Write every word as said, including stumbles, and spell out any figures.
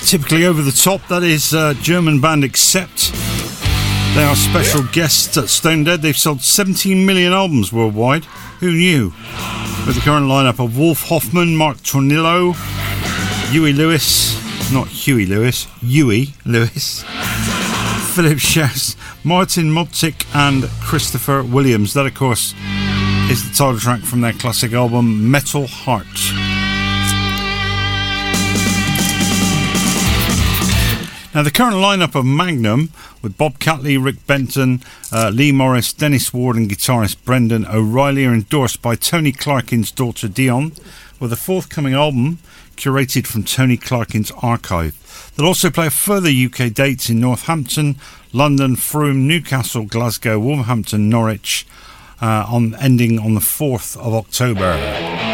Typically over the top, that is uh, German band Accept. They are special guests at Stone Dead. They've sold seventeen million albums worldwide. Who knew? With the current lineup of Wolf Hoffman, Mark Tornillo, Huey Lewis, not Huey Lewis, Huey Lewis, Philip Schaus, Martin Moptik and Christopher Williams. That, of course, is the title track from their classic album Metal Heart. Now, the current lineup of Magnum, with Bob Catley, Rick Benton, uh, Lee Morris, Dennis Ward and guitarist Brendan O'Reilly, are endorsed by Tony Clarkin's daughter Dion, with a forthcoming album curated from Tony Clarkin's archive. They'll also play further U K dates in Northampton, London, Frome, Newcastle, Glasgow, Wolverhampton, Norwich, uh, on ending on the fourth of October.